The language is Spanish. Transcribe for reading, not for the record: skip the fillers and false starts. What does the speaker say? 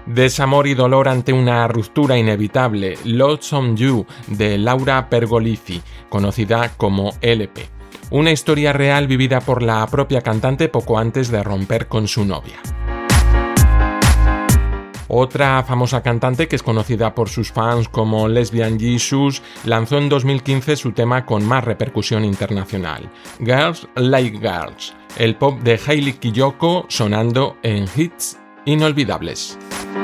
Desamor y dolor ante una ruptura inevitable, Lonesome You, de Laura Pergolizzi, conocida como LP. Una historia real vivida por la propia cantante poco antes de romper con su novia. Otra famosa cantante, que es conocida por sus fans como Lesbian Jesus, lanzó en 2015 su tema con más repercusión internacional, Girls Like Girls, el pop de Hayley Kiyoko sonando en hits inolvidables.